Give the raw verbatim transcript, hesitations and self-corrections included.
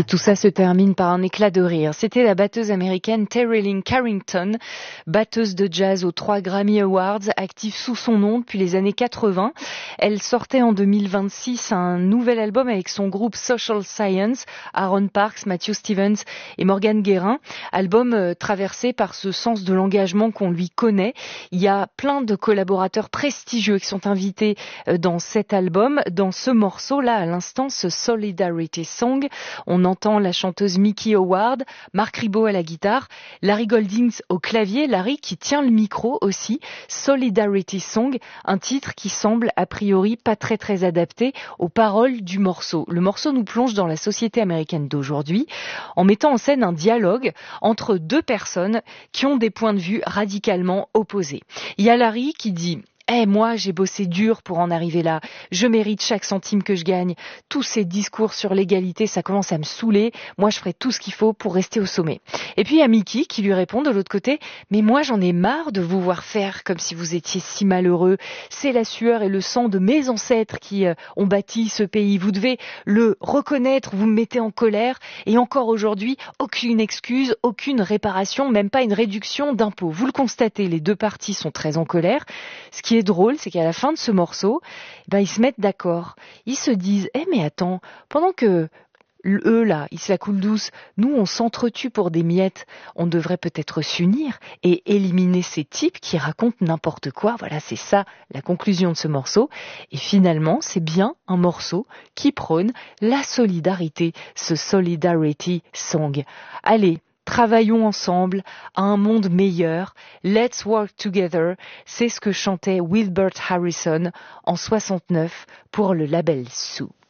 tout ça se termine par un éclat de rire. C'était la batteuse américaine Terry Lynn Carrington, batteuse de jazz aux trois Grammy Awards, active sous son nom depuis les années quatre-vingts. Elle sortait en deux mille vingt-six un nouvel album avec son groupe Social Science, Aaron Parks, Matthew Stevens et Morgan Guérin. Album euh, traversé par ce sens de l'engagement qu'on lui connaît. Il y a plein de collaborateurs prestigieux qui sont invités euh, dans cet album. Dans ce morceau-là, à l'instant, ce Solidarity Song, on entend la chanteuse Mickey Howard, Marc Ribot à la guitare, Larry Goldings au clavier, Larry qui tient le micro aussi. Solidarity Song, un titre qui semble a priori pas très très adapté aux paroles du morceau. Le morceau nous plonge dans la société américaine d'aujourd'hui en mettant en scène un dialogue entre deux personnes qui ont des points de vue radicalement opposés. Il y a Larry qui dit: Eh, hey, moi, j'ai bossé dur pour en arriver là. Je mérite chaque centime que je gagne. Tous ces discours sur l'égalité, ça commence à me saouler. Moi, je ferai tout ce qu'il faut pour rester au sommet. Et puis, il y a Mickey qui lui répond de l'autre côté: Mais moi, j'en ai marre de vous voir faire comme si vous étiez si malheureux. C'est la sueur et le sang de mes ancêtres qui euh, ont bâti ce pays. Vous devez le reconnaître, vous me mettez en colère. Et encore aujourd'hui, aucune excuse, aucune réparation, même pas une réduction d'impôts. Vous le constatez, les deux parties sont très en colère. Ce qui est drôle, c'est qu'à la fin de ce morceau, ben, ils se mettent d'accord. Ils se disent: Eh mais attends, pendant que eux là, ils se la coulent douce, nous on s'entretue pour des miettes, on devrait peut-être s'unir et éliminer ces types qui racontent n'importe quoi. Voilà, c'est ça la conclusion de ce morceau. Et finalement, c'est bien un morceau qui prône la solidarité, ce Solidarity Song. Allez, travaillons ensemble à un monde meilleur. Let's work together. C'est ce que chantait Wilbert Harrison en soixante-neuf pour le label Sue.